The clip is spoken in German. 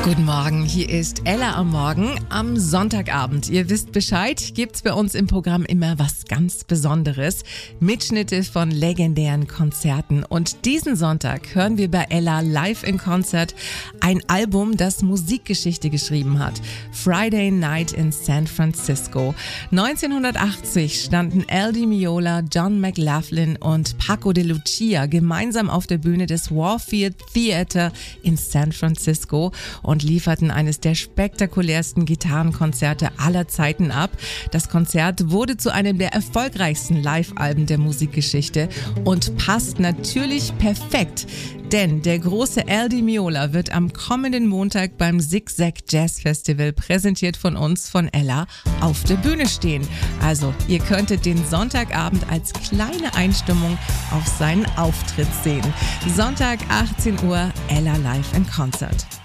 Guten Morgen, hier ist Ella am Morgen am Sonntagabend. Ihr wisst Bescheid, gibt's bei uns im Programm immer was ganz Besonderes. Mitschnitte von legendären Konzerten. Und diesen Sonntag hören wir bei Ella live in Konzert ein Album, das Musikgeschichte geschrieben hat. Friday Night in San Francisco. 1980 standen Al Di Meola, John McLaughlin und Paco de Lucia gemeinsam auf der Bühne des Warfield Theater in San Francisco und lieferten eines der spektakulärsten Gitarrenkonzerte aller Zeiten ab. Das Konzert wurde zu einem der erfolgreichsten Live-Alben der Musikgeschichte und passt natürlich perfekt, denn der große Al Di Meola wird am kommenden Montag beim Zig-Zag Jazz Festival, präsentiert von uns, von Ella, auf der Bühne stehen. Also, ihr könntet den Sonntagabend als kleine Einstimmung auf seinen Auftritt sehen. Sonntag 18 Uhr, Ella live in Concert.